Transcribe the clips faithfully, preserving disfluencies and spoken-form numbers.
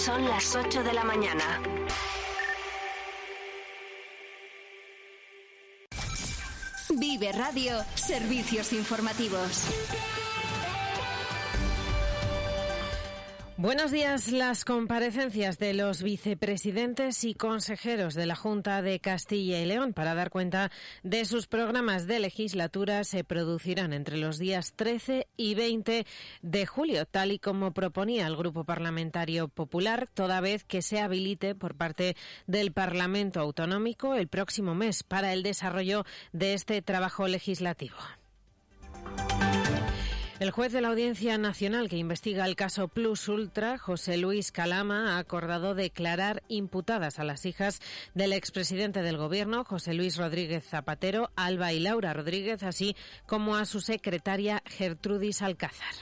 Son las ocho de la mañana. Vive Radio, servicios informativos. Buenos días. Las comparecencias de los vicepresidentes y consejeros de la Junta de Castilla y León para dar cuenta de sus programas de legislatura se producirán entre los días trece y veinte de julio, tal y como proponía el Grupo Parlamentario Popular, toda vez que se habilite por parte del Parlamento Autonómico el próximo mes para el desarrollo de este trabajo legislativo. El juez de la Audiencia Nacional que investiga el caso Plus Ultra, José Luis Calama, ha acordado declarar imputadas a las hijas del expresidente del Gobierno, José Luis Rodríguez Zapatero, Alba y Laura Rodríguez, así como a su secretaria Gertrudis Alcázar.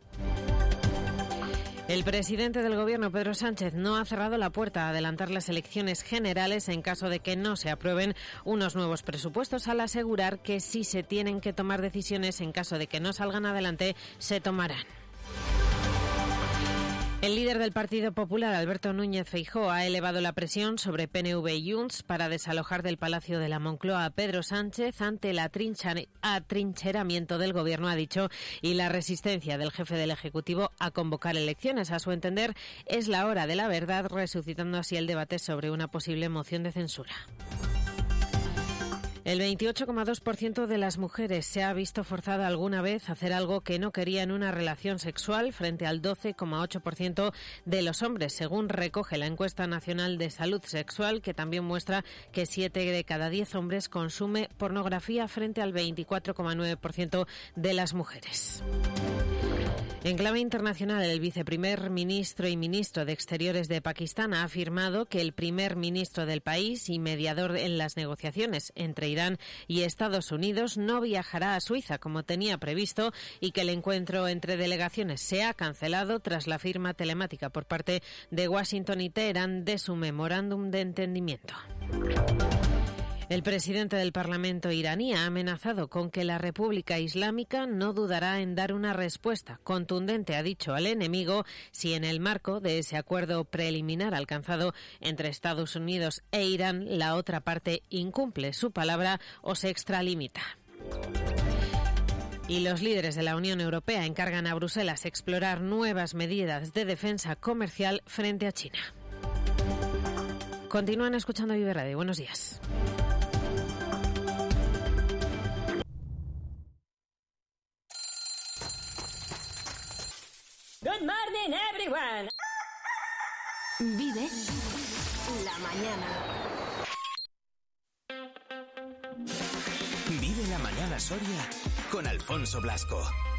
El presidente del Gobierno, Pedro Sánchez, no ha cerrado la puerta a adelantar las elecciones generales en caso de que no se aprueben unos nuevos presupuestos, al asegurar que si se tienen que tomar decisiones en caso de que no salgan adelante, se tomarán. El líder del Partido Popular, Alberto Núñez Feijóo, ha elevado la presión sobre P N V y Junts para desalojar del Palacio de la Moncloa a Pedro Sánchez ante el atrincheramiento del Gobierno, ha dicho, y la resistencia del jefe del Ejecutivo a convocar elecciones. A su entender, es la hora de la verdad, resucitando así el debate sobre una posible moción de censura. El veintiocho coma dos por ciento de las mujeres se ha visto forzada alguna vez a hacer algo que no quería en una relación sexual, frente al doce coma ocho por ciento de los hombres, según recoge la encuesta nacional de salud sexual, que también muestra que siete de cada diez hombres consume pornografía, frente al veinticuatro coma nueve por ciento de las mujeres. En clave internacional, el viceprimer ministro y ministro de Exteriores de Pakistán ha afirmado que el primer ministro del país y mediador en las negociaciones entre Irán y Estados Unidos no viajará a Suiza como tenía previsto y que el encuentro entre delegaciones se ha cancelado tras la firma telemática por parte de Washington y Teherán de su memorándum de entendimiento. El presidente del Parlamento iraní ha amenazado con que la República Islámica no dudará en dar una respuesta contundente, ha dicho, al enemigo si en el marco de ese acuerdo preliminar alcanzado entre Estados Unidos e Irán la otra parte incumple su palabra o se extralimita. Y los líderes de la Unión Europea encargan a Bruselas explorar nuevas medidas de defensa comercial frente a China. Continúan escuchando Vive Radio. Buenos días. Good morning, everyone. Vive la mañana. Vive la mañana Soria con Alfonso Blasco.